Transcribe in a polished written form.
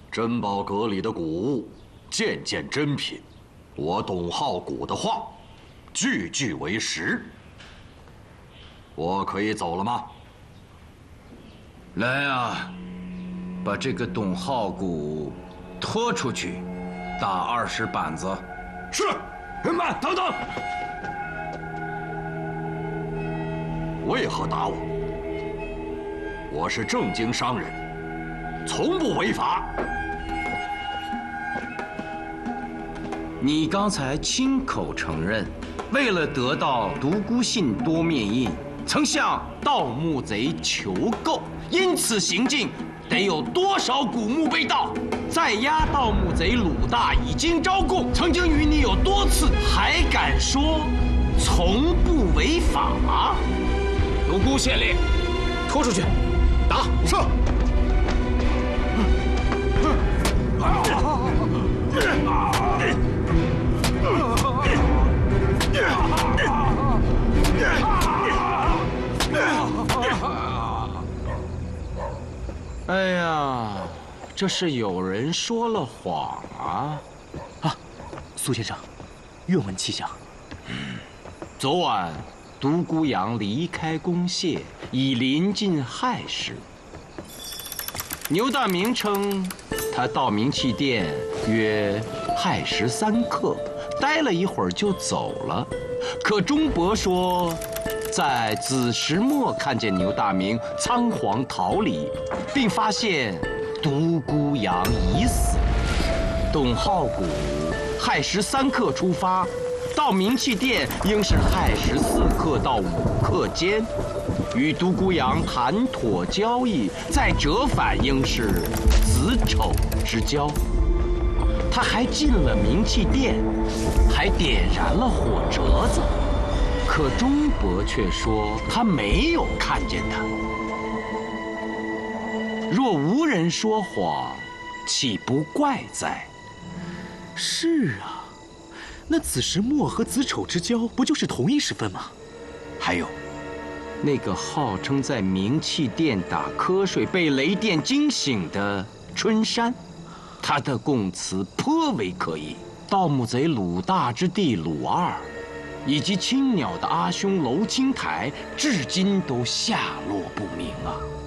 珍宝阁里的古物，件件珍品，我董浩古的话，句句为实。我可以走了吗？ 来啊，把这个董浩古拖出去，打20板子。 是。慢，等等。为何打我？我是正经商人，从不违法。 你刚才亲口承认，为了得到独孤信多面印，曾向盗墓贼求购，因此行径得有多少古墓被盗？在押盗墓贼鲁大已经招供，曾经与你有多次，还敢说从不违法？独孤县令，拖出去，打！ 是。 哎呀，这是有人说了谎啊！ 啊，苏先生，愿闻其详。 昨晚独孤阳离开宫廨，已临近亥时。牛大明称，他到明气殿约亥时3刻，待了一会儿就走了。可钟伯说，在子时末看见牛大明仓皇逃离，并发现独孤阳已死。董浩古亥时3刻出发，到明气殿应是亥时4刻到5刻间，与独孤阳谈妥交易，再折返应是子丑之交。他还进了明气殿，还点燃了火折子，可钟伯却说他没有看见他。若无人说谎，岂不怪哉？ 是啊，那子时末和子丑之交不就是同一时分吗？ 还有，那个号称在明气殿打瞌睡被雷电惊醒的春山，他的供词颇为可疑。盗墓贼鲁大之弟鲁二，以及青鸟的阿兄娄青台，至今都下落不明啊。